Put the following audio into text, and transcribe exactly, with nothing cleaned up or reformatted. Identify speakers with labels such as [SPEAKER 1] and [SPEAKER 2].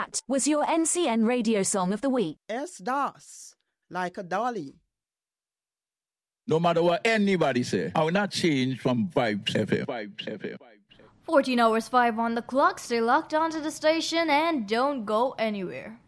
[SPEAKER 1] That was your N C N radio song of the week.
[SPEAKER 2] S-DOS, like a dolly.
[SPEAKER 3] No matter what anybody say, I will not change from Vibes F M. Vibes F M.
[SPEAKER 4] fourteen hours five on the clock. Stay locked onto the station and don't go anywhere.